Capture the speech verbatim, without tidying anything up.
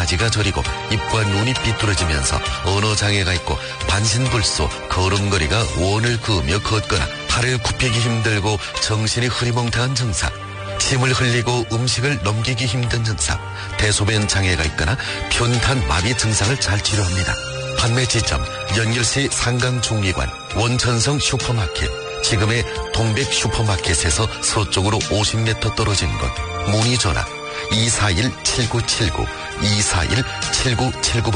바지가 저리고 입과 눈이 삐뚤어지면서 언어장애가 있고 반신불수 걸음걸이가 원을 그으며 걷거나 팔을 굽히기 힘들고 정신이 흐리멍텅한 증상, 침을 흘리고 음식을 넘기기 힘든 증상, 대소변 장애가 있거나 편탄 마비 증상을 잘 치료합니다. 판매 지점 연길시 상강중리관 원천성 슈퍼마켓, 지금의 동백 슈퍼마켓에서 서쪽으로 오십 미터 떨어진 곳. 문의 전화 이사일 칠구칠구 이사일 칠구칠구 번